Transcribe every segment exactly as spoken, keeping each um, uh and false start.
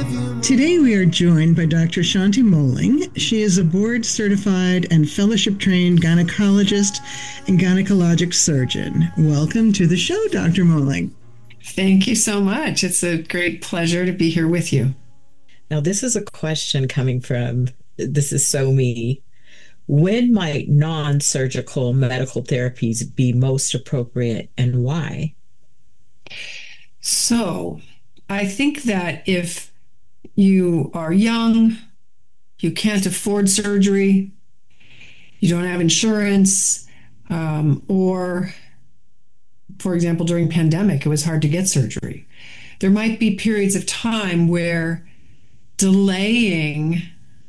Today we are joined by Doctor Shanti Moling. She is a board-certified and fellowship-trained gynecologist and gynecologic surgeon. Welcome to the show, Doctor Moling. Thank you so much. It's a great pleasure to be here with you. Now, this is a question coming from, this is so me. When might non-surgical medical therapies be most appropriate and why? So, I think that if you are young, you can't afford surgery, you don't have insurance, um, or, for example, during pandemic, it was hard to get surgery. There might be periods of time where delaying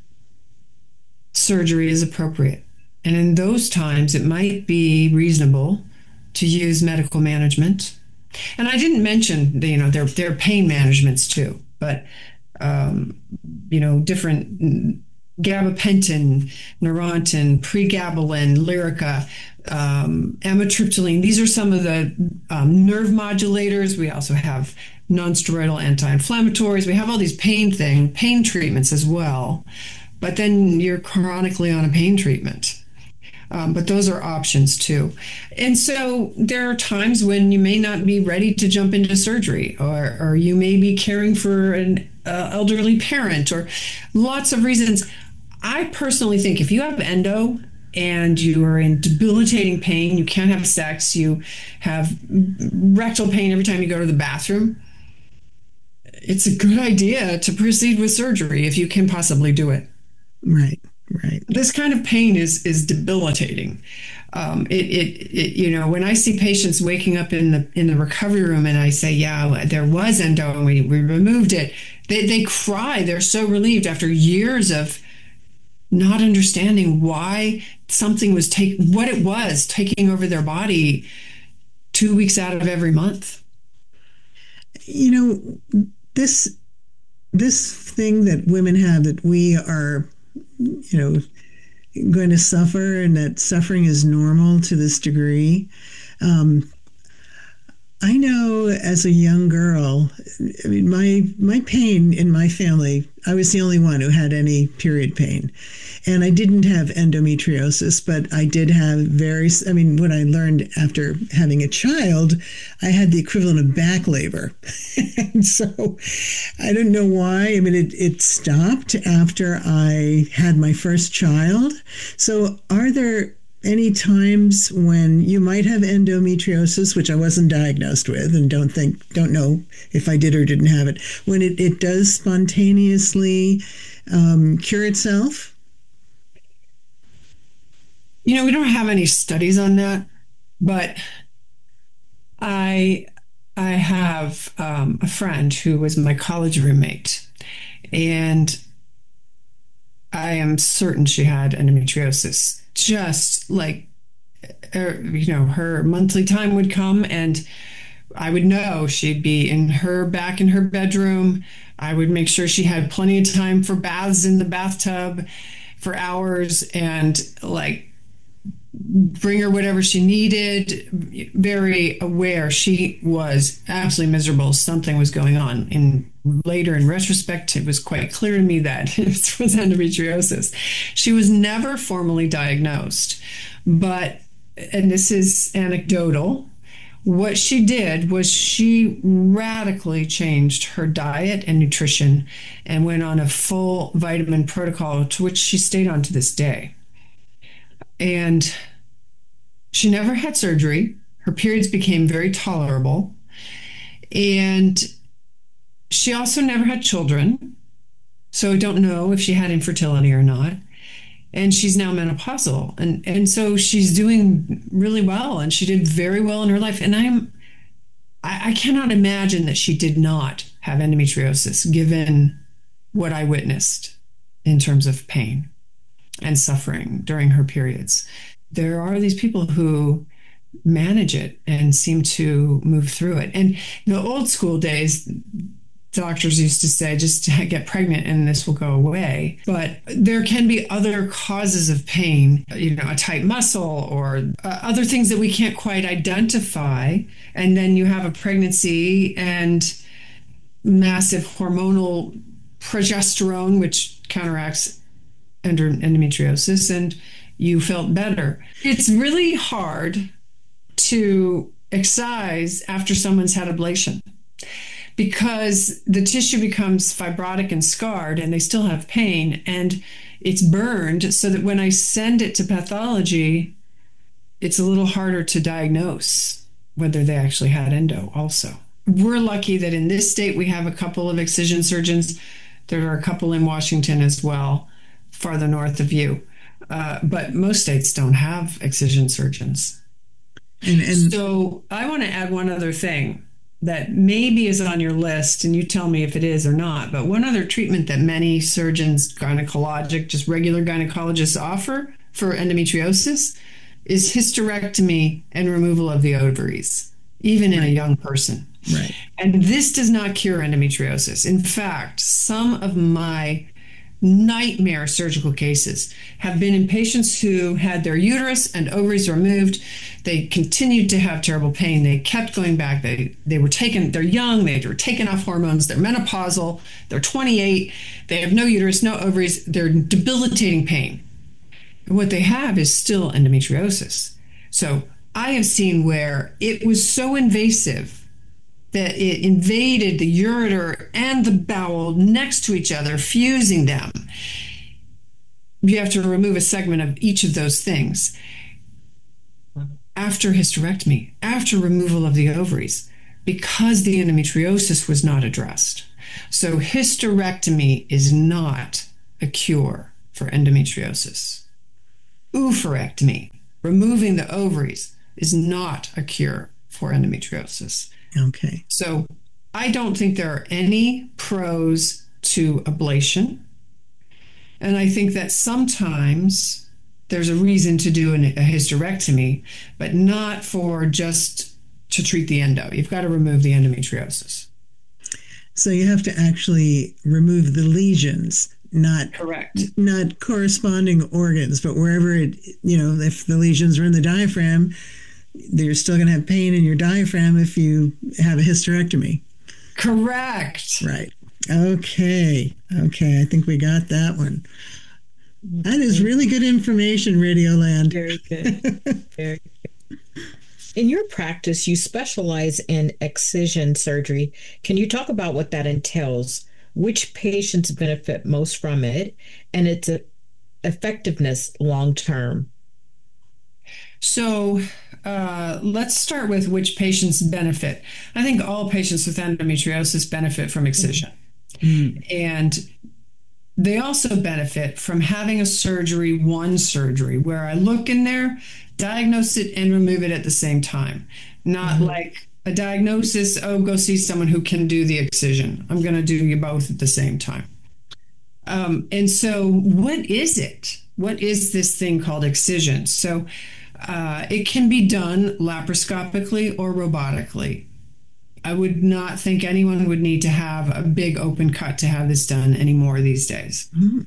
surgery is appropriate. And in those times, it might be reasonable to use medical management. And I didn't mention, you know, there, there are pain managements too, but Um, you know, different gabapentin, Neurontin, pregabalin, Lyrica, um, amitriptyline. These are some of the um, nerve modulators. We also have nonsteroidal anti-inflammatories. We have all these pain thing, pain treatments as well. But then you're chronically on a pain treatment. Um, but those are options too. And so there are times when you may not be ready to jump into surgery, or, or you may be caring for an uh, elderly parent, or lots of reasons. I personally think if you have endo and you are in debilitating pain, you can't have sex, you have rectal pain every time you go to the bathroom, it's a good idea to proceed with surgery if you can possibly do it. Right. Right. This kind of pain is is debilitating. Um, it, it, it, you know, when I see patients waking up in the in the recovery room and I say, yeah, there was endo and we, we removed it, they, they cry. They're so relieved after years of not understanding why something was take what it was taking over their body two weeks out of every month. You know, this this thing that women have that we are, you know, going to suffer, and that suffering is normal to this degree. Um, I know as a young girl, I mean, my my pain in my family, I was the only one who had any period pain. And I didn't have endometriosis, but I did have very, I mean, what I learned after having a child, I had the equivalent of back labor. And so I don't know why. I mean, it, it stopped after I had my first child. So are there any times when you might have endometriosis, which I wasn't diagnosed with and don't think, don't know if I did or didn't have it, when it, it does spontaneously um, cure itself? You know, we don't have any studies on that, but I I have um, a friend who was my college roommate, and I am certain she had endometriosis. Just like, er, you know, her monthly time would come, and I would know she'd be in her back in her bedroom. I would make sure she had plenty of time for baths in the bathtub for hours, and like, bring her whatever she needed, very aware. She was absolutely miserable. Something was going on. And later, in retrospect, it was quite clear to me that this was endometriosis. She was never formally diagnosed, but, and this is anecdotal, what she did was she radically changed her diet and nutrition and went on a full vitamin protocol, to which she stayed on to this day. And she never had surgery. Her periods became very tolerable. And she also never had children. So I don't know if she had infertility or not. And she's now menopausal. And, and so she's doing really well. And she did very well in her life. And I'm, I, I cannot imagine that she did not have endometriosis, given what I witnessed in terms of pain and suffering during her periods. There are these people who manage it and seem to move through it. And in the old school days, doctors used to say, just get pregnant and this will go away. But there can be other causes of pain, you know, a tight muscle or uh, other things that we can't quite identify. And then you have a pregnancy and massive hormonal progesterone, which counteracts endometriosis, and you felt better. It's really hard to excise after someone's had ablation because the tissue becomes fibrotic and scarred and they still have pain, and it's burned, so that when I send it to pathology, it's a little harder to diagnose whether they actually had endo also. We're lucky that in this state we have a couple of excision surgeons. There are a couple in Washington as well, farther north of you. Uh, but most states don't have excision surgeons. And, and so I want to add one other thing that maybe is on your list, and you tell me if it is or not. But one other treatment that many surgeons, gynecologic, just regular gynecologists offer for endometriosis is hysterectomy and removal of the ovaries, even in a young person. Right. And this does not cure endometriosis. In fact, some of my nightmare surgical cases have been in patients who had their uterus and ovaries removed. They continued to have terrible pain. They kept going back. They they were taken, they're young, they were taken off hormones, they're menopausal, they're twenty-eight, they have no uterus, no ovaries, they're debilitating pain. And what they have is still endometriosis. So I have seen where it was so invasive that it invaded the ureter and the bowel next to each other, fusing them. You have to remove a segment of each of those things. After hysterectomy, after removal of the ovaries, because the endometriosis was not addressed. So hysterectomy is not a cure for endometriosis. Oophorectomy, removing the ovaries, is not a cure for endometriosis. Okay. So I don't think there are any pros to ablation. And I think that sometimes there's a reason to do an, a hysterectomy, but not for just to treat the endo. You've got to remove the endometriosis. So you have to actually remove the lesions, not correct, not corresponding organs, but wherever it, you know, if the lesions are in the diaphragm, you're still going to have pain in your diaphragm if you have a hysterectomy. Correct. Right. Okay. Okay. I think we got that one. That is really good information, Radioland. Very good. Very good. In your practice, you specialize in excision surgery. Can you talk about what that entails? Which patients benefit most from it, and its effectiveness long term? So uh, let's start with which patients benefit. I think all patients with endometriosis benefit from excision. Mm-hmm. And they also benefit from having a surgery, one surgery, where I look in there, diagnose it, and remove it at the same time. Not mm-hmm. like a diagnosis, oh, go see someone who can do the excision. I'm going to do you both at the same time. Um, and so what is it? What is this thing called excision? So uh, it can be done laparoscopically or robotically. I would not think anyone would need to have a big open cut to have this done anymore these days. Mm-hmm.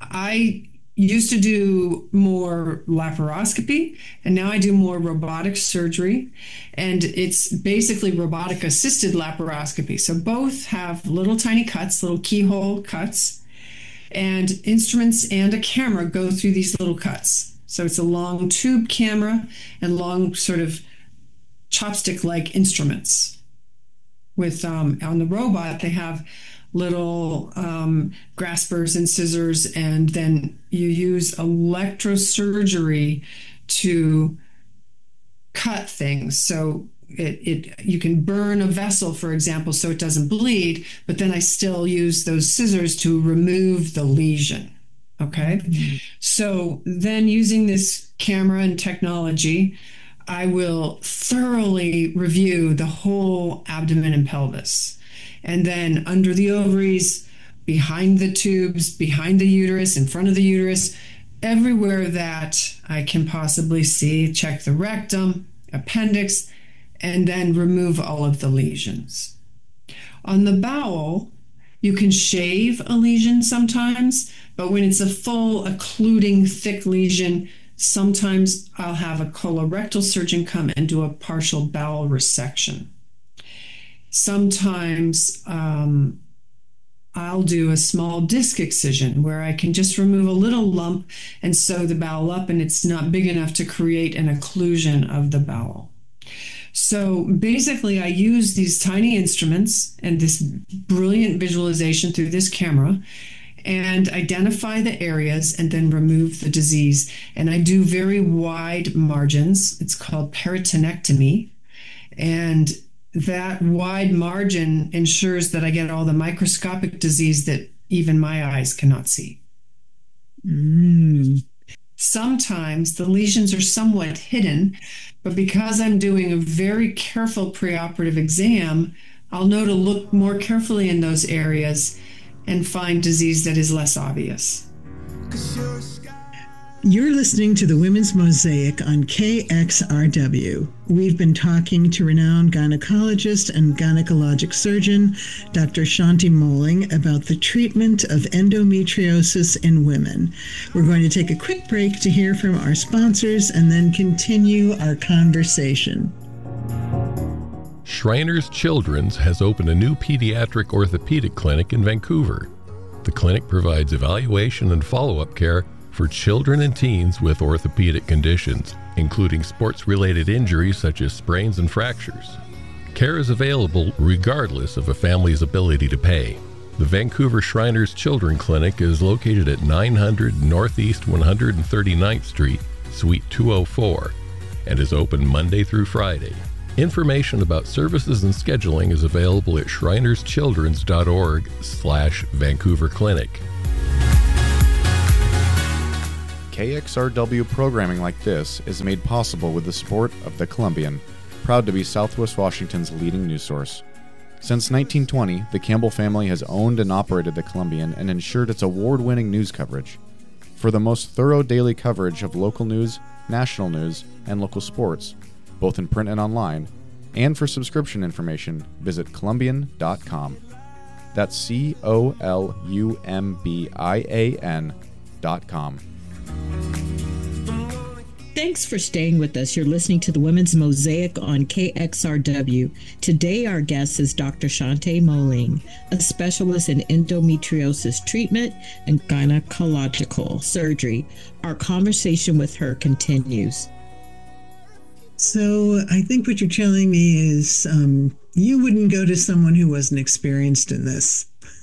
I used to do more laparoscopy, and now I do more robotic surgery, and it's basically robotic assisted laparoscopy. So both have little tiny cuts, little keyhole cuts, and instruments and a camera go through these little cuts. So it's a long tube camera and long sort of chopstick-like instruments. With um, on the robot, they have little um, graspers and scissors, and then you use electrosurgery to cut things. So it, it you can burn a vessel, for example, so it doesn't bleed, but then I still use those scissors to remove the lesion. Okay? Mm-hmm. So then using this camera and technology, I will thoroughly review the whole abdomen and pelvis. And then under the ovaries, behind the tubes, behind the uterus, in front of the uterus, everywhere that I can possibly see, check the rectum, appendix, and then remove all of the lesions. On the bowel, you can shave a lesion sometimes, but when it's a full, occluding, thick lesion, sometimes I'll have a colorectal surgeon come and do a partial bowel resection. Sometimes um, I'll do a small disc excision where I can just remove a little lump and sew the bowel up, and it's not big enough to create an occlusion of the bowel. So basically, I use these tiny instruments and this brilliant visualization through this camera and identify the areas and then remove the disease. And I do very wide margins. It's called peritonectomy. And that wide margin ensures that I get all the microscopic disease that even my eyes cannot see. Mm. Sometimes the lesions are somewhat hidden, but because I'm doing a very careful preoperative exam, I'll know to look more carefully in those areas and find disease that is less obvious. You're listening to the Women's Mosaic on K X R W. We've been talking to renowned gynecologist and gynecologic surgeon, Doctor Shanti Moling, about the treatment of endometriosis in women. We're going to take a quick break to hear from our sponsors and then continue our conversation. Shriners Children's has opened a new pediatric orthopedic clinic in Vancouver. The clinic provides evaluation and follow-up care for children and teens with orthopedic conditions, including sports-related injuries such as sprains and fractures. Care is available regardless of a family's ability to pay. The Vancouver Shriners Children Clinic is located at nine hundred Northeast one hundred thirty-ninth Street, Suite two oh four, and is open Monday through Friday. Information about services and scheduling is available at shrinerschildrens.org slash Vancouver Clinic. K X R W programming like this is made possible with the support of the Columbian, proud to be Southwest Washington's leading news source. Since nineteen twenty, the Campbell family has owned and operated the Columbian and ensured its award-winning news coverage. For the most thorough daily coverage of local news, national news, and local sports, both in print and online, and for subscription information, visit columbian dot com. That's C O L U M B I A N dot com. Thanks for staying with us. You're listening to the Women's Mosaic on K X R W. Today, our guest is Doctor Shanti Moling, a specialist in endometriosis treatment and gynecological surgery. Our conversation with her continues. So I think what you're telling me is um, you wouldn't go to someone who wasn't experienced in this.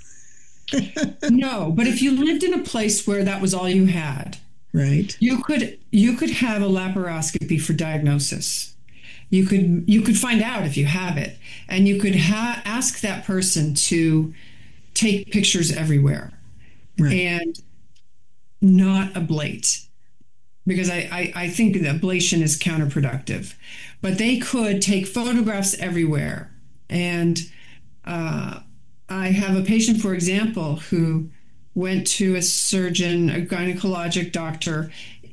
No, but if you lived in a place where that was all you had, right, you could you could have a laparoscopy for diagnosis. You could you could find out if you have it, and you could ha- ask that person to take pictures everywhere, right, and not ablate, because I, I I think that ablation is counterproductive. But they could take photographs everywhere, and uh, I have a patient, for example, who went to a surgeon, a gynecologic doctor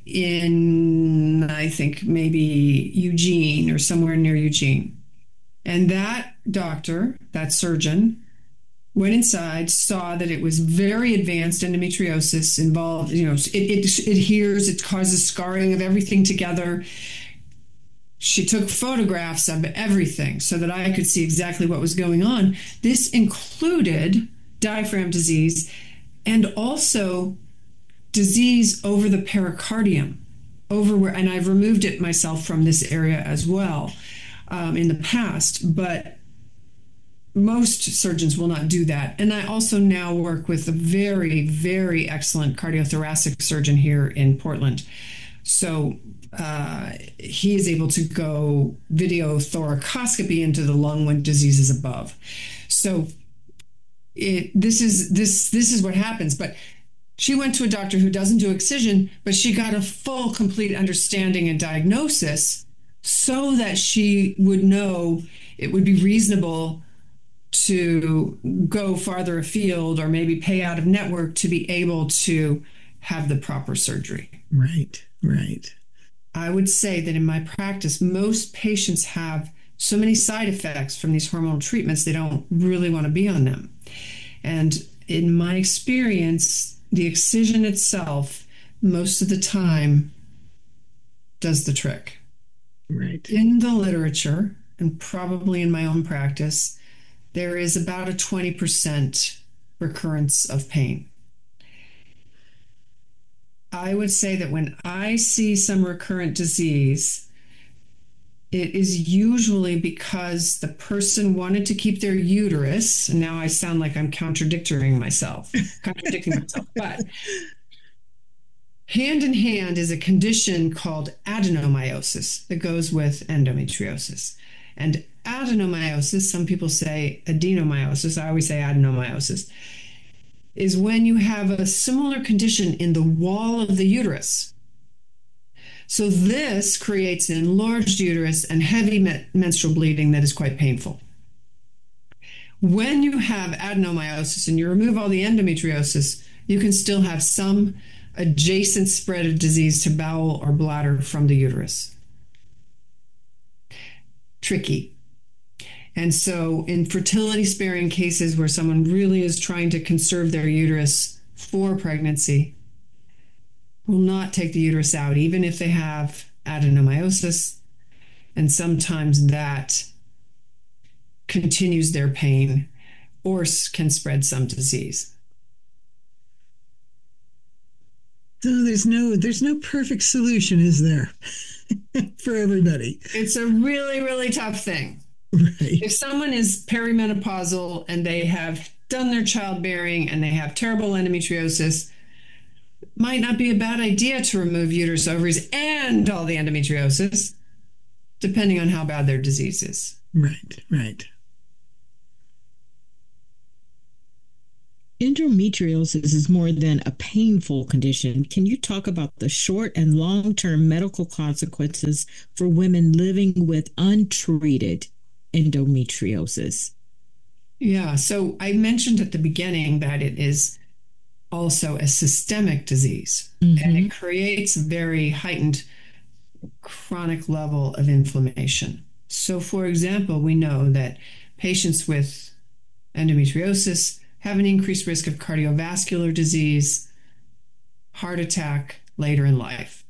in, I think, maybe Eugene or somewhere near Eugene. And that doctor, that surgeon, went inside, saw that it was very advanced endometriosis involved, you know, it, it adheres, it causes scarring of everything together. She took photographs of everything so that I could see exactly what was going on. This included diaphragm disease and also disease over the pericardium, over where, and I've removed it myself from this area as well um, in the past, but most surgeons will not do that. And I also now work with a very, very excellent cardiothoracic surgeon here in Portland. So uh, he is able to go video thoracoscopy into the lung when disease is above. So It, this is this this is what happens. But she went to a doctor who doesn't do excision, but she got a full, complete understanding and diagnosis so that she would know it would be reasonable to go farther afield or maybe pay out of network to be able to have the proper surgery. Right, right. I would say that in my practice, most patients have so many side effects from these hormonal treatments, they don't really want to be on them. And in my experience, the excision itself, most of the time, does the trick. Right. In the literature, and probably in my own practice, there is about a twenty percent recurrence of pain. I would say that when I see some recurrent disease, it is usually because the person wanted to keep their uterus. And now I sound like I'm contradicting myself, contradicting myself. But hand in hand is a condition called adenomyosis that goes with endometriosis. And adenomyosis, some people say adenomyosis, I always say adenomyosis, is when you have a similar condition in the wall of the uterus. So this creates an enlarged uterus and heavy me- menstrual bleeding that is quite painful. When you have adenomyosis and you remove all the endometriosis, you can still have some adjacent spread of disease to bowel or bladder from the uterus. Tricky. And so in fertility sparing cases where someone really is trying to conserve their uterus for pregnancy, will not take the uterus out, even if they have adenomyosis. And sometimes that continues their pain or can spread some disease. So there's no there's no perfect solution, is there, for everybody? It's a really, really tough thing. Right. If someone is perimenopausal and they have done their childbearing and they have terrible endometriosis, might not be a bad idea to remove uterus, ovaries, and all the endometriosis, depending on how bad their disease is. Right, right. Endometriosis is more than a painful condition. Can you talk about the short and long-term medical consequences for women living with untreated endometriosis? Yeah, so I mentioned at the beginning that it is also a systemic disease, mm-hmm. and it creates a very heightened chronic level of inflammation. So, for example, we know that patients with endometriosis have an increased risk of cardiovascular disease, heart attack later in life.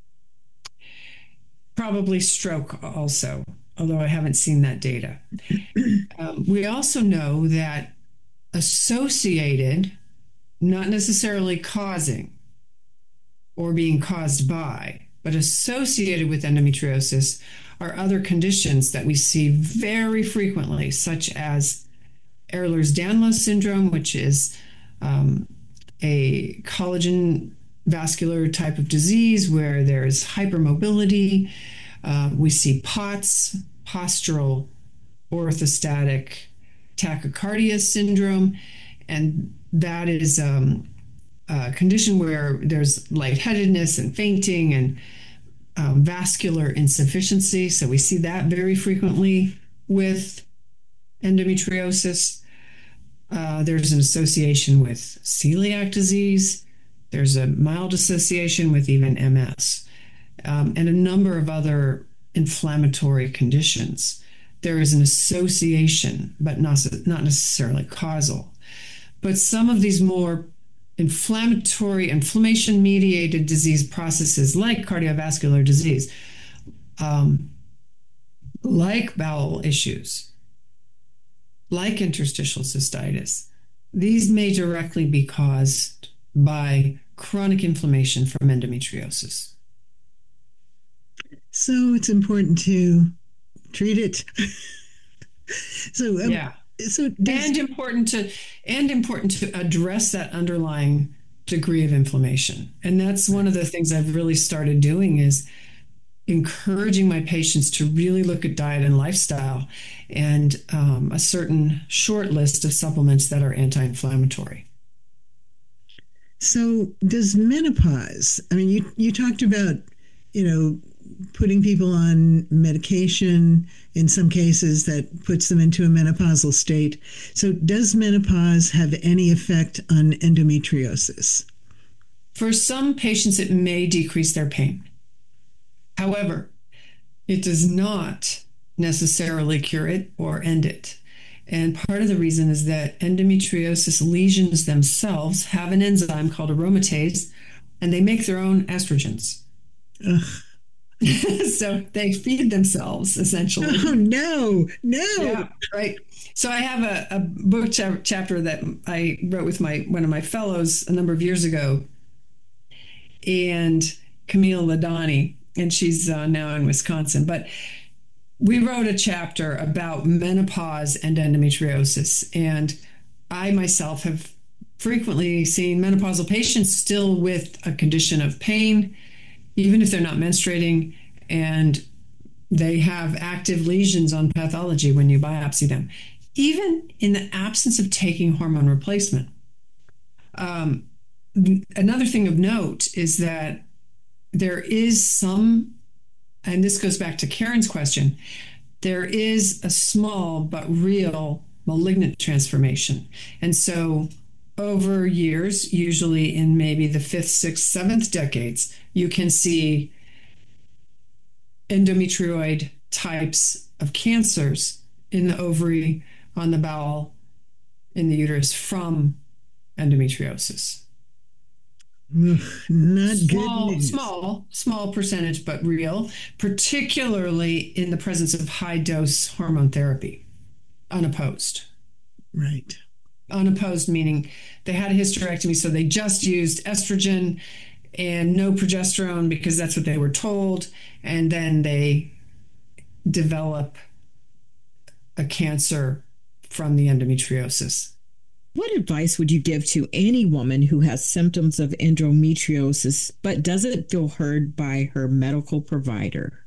Probably stroke also, although I haven't seen that data. Um, we also know that associated, not necessarily causing or being caused by, but associated with endometriosis are other conditions that we see very frequently, such as Ehlers-Danlos syndrome, which is um, a collagen vascular type of disease where there's hypermobility. Uh, we see POTS, postural orthostatic tachycardia syndrome, and that is um, a condition where there's lightheadedness and fainting and um, vascular insufficiency. So we see that very frequently with endometriosis. Uh, there's an association with celiac disease. There's a mild association with even M S, um, and a number of other inflammatory conditions. There is an association, but not, not necessarily causal. But some of these more inflammatory, inflammation-mediated disease processes like cardiovascular disease, um, like bowel issues, like interstitial cystitis, these may directly be caused by chronic inflammation from endometriosis. So it's important to treat it. so um, yeah, so does, and important to and important to address that underlying degree of inflammation. And that's one of the things I've really started doing is encouraging my patients to really look at diet and lifestyle and um, a certain short list of supplements that are anti-inflammatory. So does menopause, I mean, you, you talked about, you know, putting people on medication in some cases that puts them into a menopausal state. So does menopause have any effect on endometriosis? For some patients, it may decrease their pain. However, it does not necessarily cure it or end it. And part of the reason is that endometriosis lesions themselves have an enzyme called aromatase, and they make their own estrogens. Ugh. So they feed themselves essentially. Oh, no, no. Yeah, right. So I have a, a book cha- chapter that I wrote with my one of my fellows a number of years ago, and Camille Ladani, and she's uh, now in Wisconsin. But we wrote a chapter about menopause and endometriosis, and I myself have frequently seen menopausal patients still with a condition of pain, even if they're not menstruating, and they have active lesions on pathology when you biopsy them, even in the absence of taking hormone replacement. Um, another thing of note is that there is some, and this goes back to Karen's question, there is a small but real malignant transformation. And so over years, usually in maybe the fifth, sixth, seventh decades, you can see endometrioid types of cancers in the ovary, on the bowel, in the uterus from endometriosis. Ugh, not Small, good news. small, small percentage, but real, particularly in the presence of high dose hormone therapy, unopposed. Right. Unopposed meaning they had a hysterectomy, so they just used estrogen and no progesterone because that's what they were told, and then they develop a cancer from the endometriosis. What advice would you give to any woman who has symptoms of endometriosis but doesn't feel heard by her medical provider?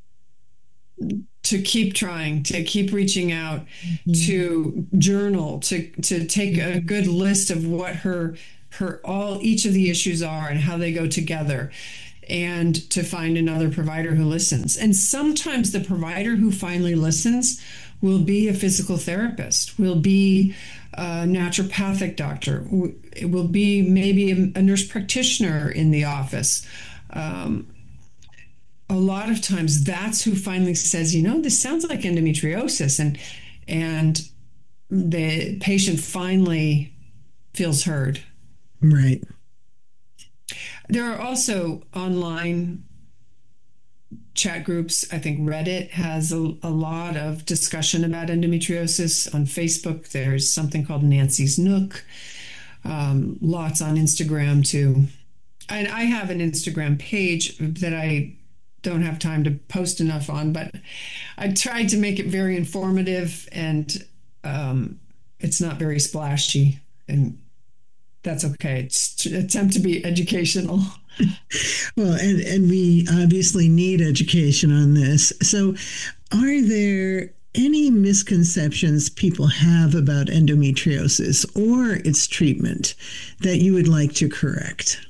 To keep trying, to keep reaching out, mm-hmm. to journal, to to take a good list of what her her all each of the issues are and how they go together, and to find another provider who listens. And sometimes the provider who finally listens will be a physical therapist, will be a naturopathic doctor, it will be maybe a, a nurse practitioner in the office. Um, a lot of times that's who finally says, you know, this sounds like endometriosis, and and the patient finally feels heard. Right. There are also online chat groups. I think Reddit has a, a lot of discussion about endometriosis. On Facebook, there's something called Nancy's Nook. Um, lots on Instagram too. And I have an Instagram page that I don't have time to post enough on, but I tried to make it very informative, and um, it's not very splashy, and that's okay. It's attempt to be educational. Well, and, and we obviously need education on this. So are there any misconceptions people have about endometriosis or its treatment that you would like to correct?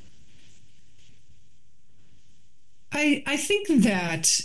I, I think that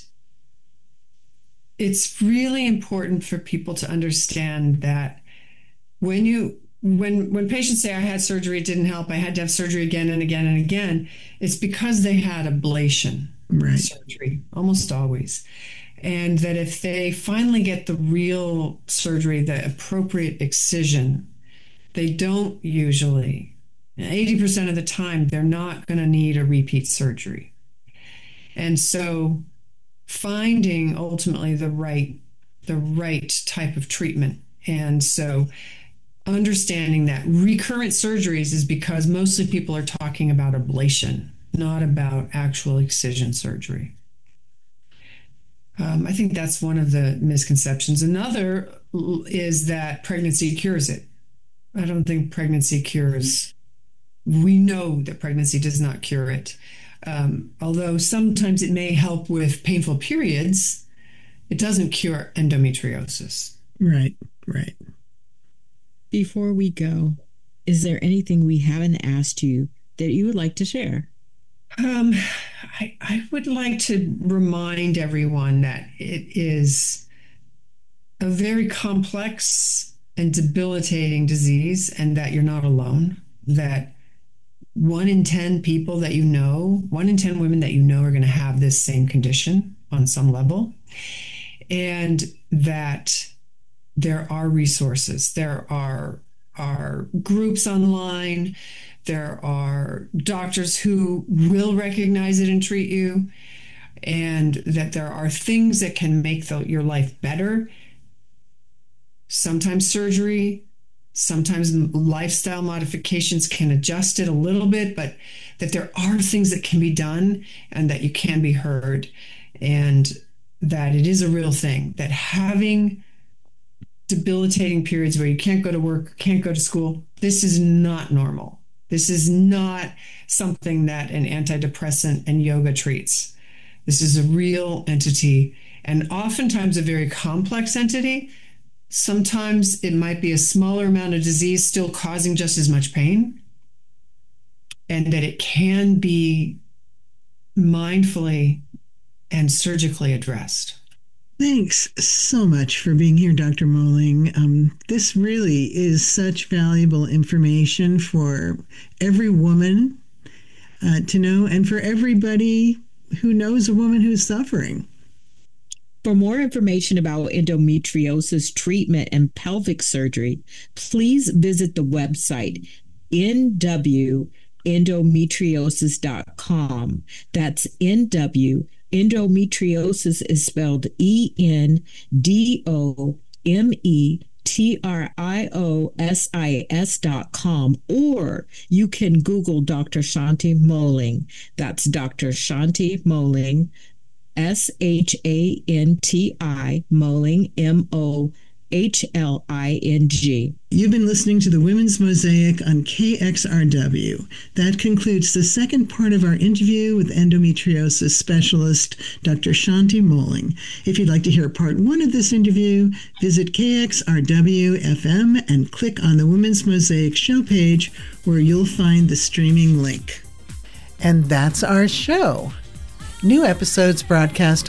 it's really important for people to understand that when you when when patients say I had surgery, it didn't help, I had to have surgery again and again and again, it's because they had ablation right. surgery, almost always. And that if they finally get the real surgery, the appropriate excision, they don't usually, eighty percent of the time, they're not going to need a repeat surgery. And so finding ultimately the right the right type of treatment. And so understanding that recurrent surgeries is because mostly people are talking about ablation, not about actual excision surgery. Um, I think that's one of the misconceptions. Another is that pregnancy cures it. I don't think pregnancy cures. We know that pregnancy does not cure it. Um, although sometimes it may help with painful periods, it doesn't cure endometriosis. Right, right. Before we go, is there anything we haven't asked you that you would like to share? Um, I, I would like to remind everyone that it is a very complex and debilitating disease, and that you're not alone, that one in ten people that you know, one in ten women that you know are going to have this same condition on some level, and that there are resources. There are, are groups online. There are doctors who will recognize it and treat you. and that there are things that can make the, your life better. Sometimes surgery, sometimes lifestyle modifications can adjust it a little bit, but that there are things that can be done and that you can be heard, and that it is a real thing, that having debilitating periods where you can't go to work, can't go to school, this is not normal. This is not something that an antidepressant and yoga treats. This is a real entity, and oftentimes a very complex entity. Sometimes it might be a smaller amount of disease still causing just as much pain, and that it can be mindfully and surgically addressed. Thanks so much for being here, Doctor Moehling. Um, this really is such valuable information for every woman uh, to know, and for everybody who knows a woman who's suffering. For more information about endometriosis treatment and pelvic surgery, please visit the website N W endometriosis dot com. That's N W. Endometriosis is spelled E N D O M E T R I O S I S dot com, or you can Google Doctor Shanti Moehling. That's Doctor Shanti Moehling, S H A N T I, Moehling, M O H L I N G. You've been listening to the Women's Mosaic on K X R W. That concludes the second part of our interview with endometriosis specialist, Doctor Shanti Moehling. If you'd like to hear part one of this interview, visit K X R W F M and click on the Women's Mosaic show page, where you'll find the streaming link. And that's our show. New episodes broadcast